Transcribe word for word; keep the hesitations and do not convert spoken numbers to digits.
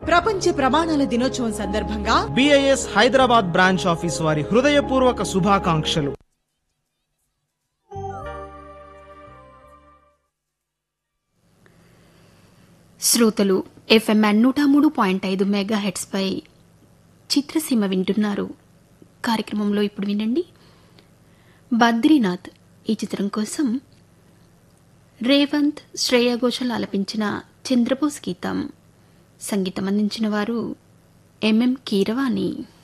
ప్రపంచ ప్రమాణాల దినోత్సవం సందర్భంగా బిఐఎస్ హైదరాబాద్ బ్రాంచ్ ఆఫీస్ వారి హృదయపూర్వక శుభాకాంక్షలు. శ్రోతలు ఎఫ్ఎంఎన్ నూట మూడు పాయింట్ ఐదు మెగా హెడ్స్ పై చిత్రసీమ వింటున్నారు. కార్యక్రమంలో ఇప్పుడు వినండి బద్రీనాథ్ ఈ చిత్రం కోసం రేవంత్ శ్రేయా ఘోషల్ ఆలపించిన చంద్రబోస్ గీతం. సంగీతం అందించిన వారు ఎంఎం కీరవాణి.